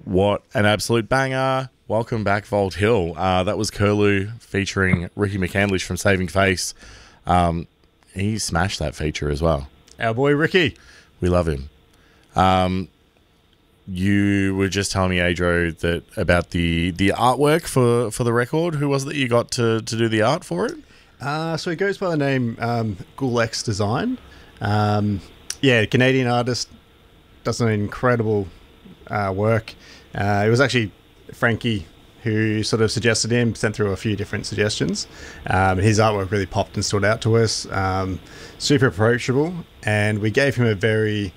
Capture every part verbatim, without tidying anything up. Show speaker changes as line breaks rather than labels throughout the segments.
What an absolute banger. Welcome back, Vault Hill. Uh, that was Curlew featuring Ricky McCandlish from Saving Face. Um, he smashed that feature as well.
Our boy Ricky.
We love him. Um, you were just telling me, Adro, that about the, the artwork for, for the record. Who was it that you got to, to do the art for it?
Uh, so he goes by the name um, Gulex Design. Um, yeah, Canadian artist, does an incredible uh, work. Uh, it was actually Frankie who sort of suggested him, sent through a few different suggestions. Um, his artwork really popped and stood out to us. Um, super approachable, and we gave him a very...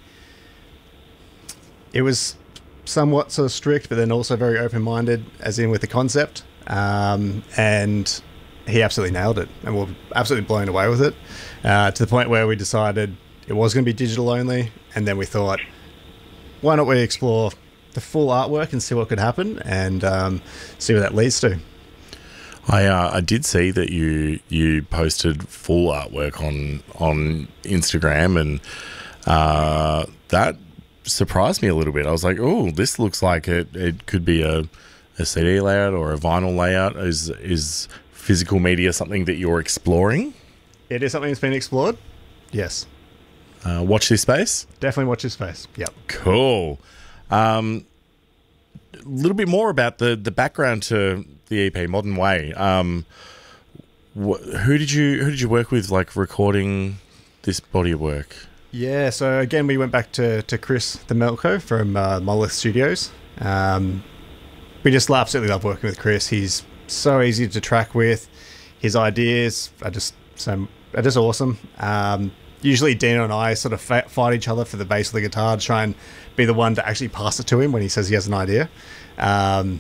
It was somewhat sort of strict, but then also very open-minded, as in with the concept. Um, and he absolutely nailed it, and we we're absolutely blown away with it, uh, to the point where we decided it was going to be digital only, and then we thought, why not we explore the full artwork and see what could happen, and um, see what that leads to.
I uh, I did see that you you posted full artwork on on Instagram, and uh, that surprised me a little bit. I was like, oh, this looks like it, it could be a, a C D layout or a vinyl layout. Is is physical media something that you're exploring?
It is something that's been explored. Yes.
Uh, watch this space.
Definitely watch this space. Yep.
Cool. Um, a little bit more about the the background to the E P, Modern Way. Um, wh- who did you who did you work with, like recording this body of work?
Yeah. So again, we went back to to Chris the Melko from uh, Monolith Studios. Um, we just absolutely love working with Chris. He's so easy to track with. His ideas are just so are just awesome. Um, Usually Dino and I sort of fa- fight each other for the bass of the guitar to try and be the one to actually pass it to him when he says he has an idea. Um,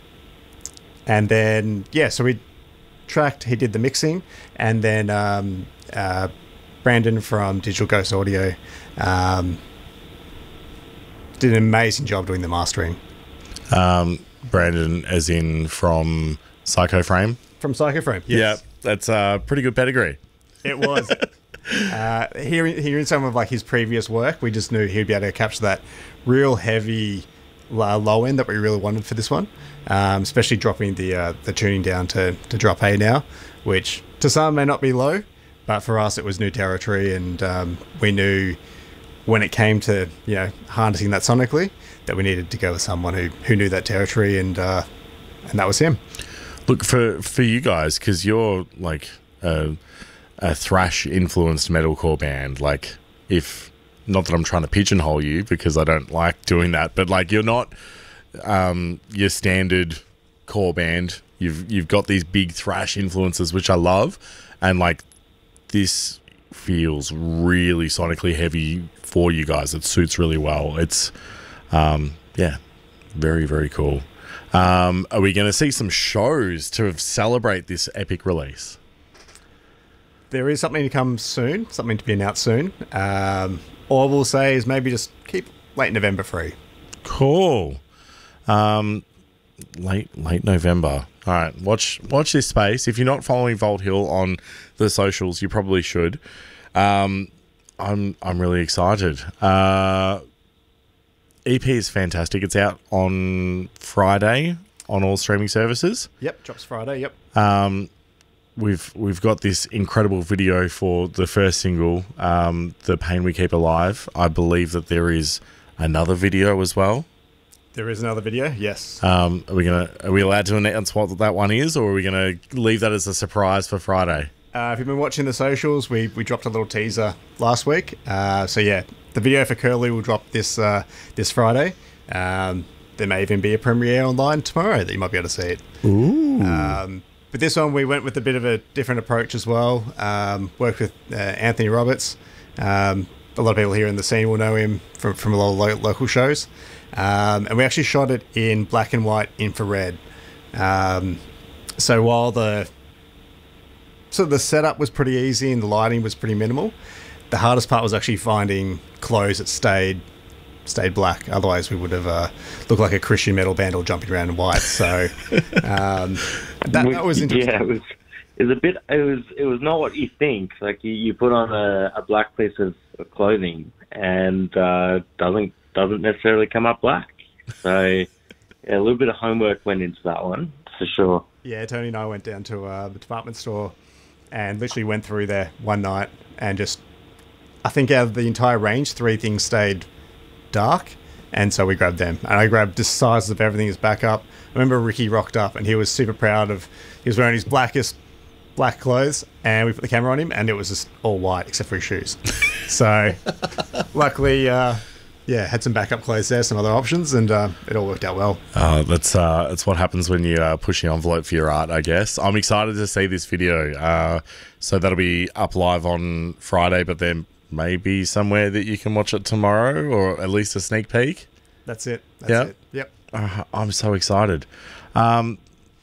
and then, yeah, so we tracked, he did the mixing, and then um, uh, Brandon from Digital Ghost Audio um, did an amazing job doing the mastering.
Um, Brandon, as in from Psycho Frame?
From Psycho Frame, yes.
Yeah, that's a pretty good pedigree.
It was. Uh, hearing hearing some of like his previous work, we just knew he'd be able to capture that real heavy uh, low end that we really wanted for this one, um, especially dropping the uh, the tuning down to, to drop A now, which to some may not be low, but for us it was new territory, and um, we knew when it came to, you know, harnessing that sonically, that we needed to go with someone who, who knew that territory, and uh, and that was him.
Look, for for you guys, because you're like a, a thrash influenced metalcore band. Like, if not that I'm trying to pigeonhole you, because I don't like doing that, but like you're not um, your standard core band. You've you've got these big thrash influences, which I love, and like this feels really sonically heavy for you guys. It suits really well. It's um, yeah, very very cool. Um, are we going to see some shows to celebrate this epic release?
There is something to come soon, something to be announced soon. Um, all we'll say is maybe just keep late November free.
Cool. Um, late late November. All right, watch watch this space. If you're not following Vault Hill on the socials, you probably should. Um, I'm I'm really excited. Uh, E P is fantastic. It's out on Friday on all streaming services.
Yep, drops Friday. Yep.
Um, we've we've got this incredible video for the first single, um, "The Pain We Keep Alive." I believe that there is another video as well.
There is another video. Yes.
Um, are we gonna are we allowed to announce what that one is, or are we gonna leave that as a surprise for Friday?
Uh, if you've been watching the socials, we we dropped a little teaser last week. Uh, so yeah, the video for Curly will drop this uh, this Friday. Um, there may even be a premiere online tomorrow that you might be able to see it.
Ooh.
Um, but this one we went with a bit of a different approach as well. Um, worked with uh, Anthony Roberts. Um, a lot of people here in the scene will know him from from a lot of lo- local shows. Um, and we actually shot it in black and white infrared. Um, so while the so the setup was pretty easy and the lighting was pretty minimal, the hardest part was actually finding clothes that stayed stayed black. Otherwise, we would have uh, looked like a Christian metal band all jumping around in white. So um, that, that was interesting.
Yeah, it was. It was a bit. It was. It was not what you think. Like you, you put on a, a black piece of clothing and uh, doesn't doesn't necessarily come up black. So yeah, a little bit of homework went into that one for sure.
Yeah, Tony and I went down to uh, the department store and literally went through there one night and just, I think out of the entire range, three things stayed dark. And so we grabbed them. And I grabbed the sizes of everything as backup. I remember Ricky rocked up and he was super proud of, he was wearing his blackest black clothes and we put the camera on him and it was just all white except for his shoes. So luckily, uh, yeah, had some backup clothes there, some other options, and uh, it all worked out well.
Uh, that's uh, that's what happens when you uh, push the envelope for your art, I guess. I'm excited to see this video. Uh, so that'll be up live on Friday, but then maybe somewhere that you can watch it tomorrow, or at least a sneak peek.
That's it. That's
Yep.
it. Yep.
Uh, I'm so excited. Um,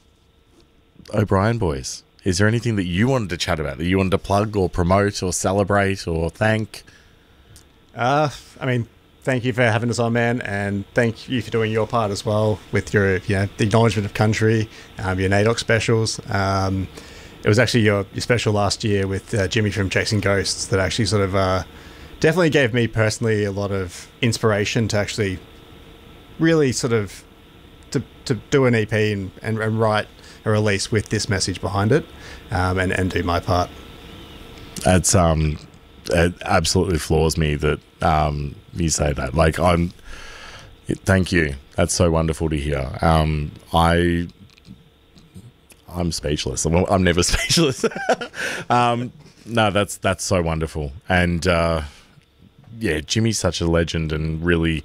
O'Brien boys, is there anything that you wanted to chat about, that you wanted to plug or promote or celebrate or thank?
Uh, I mean, thank you for having us on, man, and thank you for doing your part as well with your, you know, the acknowledgement of country, um, your N A D O C specials. Um, it was actually your, your special last year with uh, Jimmy from Chasing Ghosts that actually sort of uh, definitely gave me personally a lot of inspiration to actually really sort of to, to do an E P and, and, and write a release with this message behind it, um, and, and do my part.
It's um, it absolutely floors me that um, you say that. Like, I'm. Thank you. That's so wonderful to hear. Um, I. I'm speechless. I'm, I'm never speechless. um, no, that's that's so wonderful. And uh, yeah, Jimmy's such a legend, and really,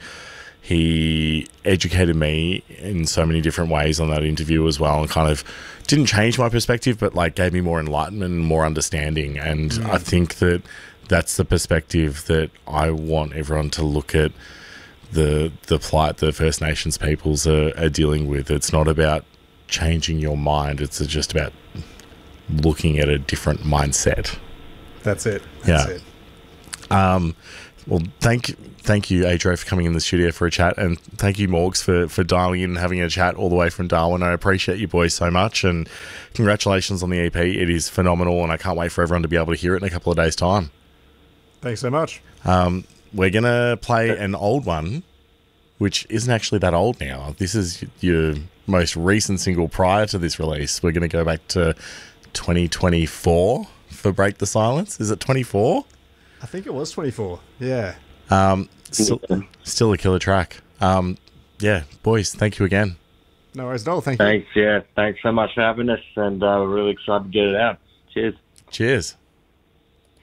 he educated me in so many different ways on that interview as well, and kind of didn't change my perspective, but like gave me more enlightenment and more understanding. And mm. I think that that's the perspective that I want everyone to look at the the plight that First Nations peoples are, are dealing with. It's not about changing your mind. It's just about looking at a different mindset.
That's it. That's
yeah.
it.
Um, well, thank thank you, Adro, for coming in the studio for a chat, and thank you, Morgs, for, for dialing in and having a chat all the way from Darwin. I appreciate you boys so much, and congratulations on the E P. It is phenomenal, and I can't wait for everyone to be able to hear it in a couple of days' time.
Thanks so much.
Um, we're going to play an old one, which isn't actually that old now. This is your most recent single prior to this release. We're going to go back to twenty twenty-four for Break the Silence. Is it twenty-four?
I think it was twenty-four. Yeah.
Um, still, still a killer track. Um, yeah, boys, thank you again.
No worries at all. Thank you.
Thanks, yeah. Thanks so much for having us, and uh, we're really excited to get it out. Cheers.
Cheers.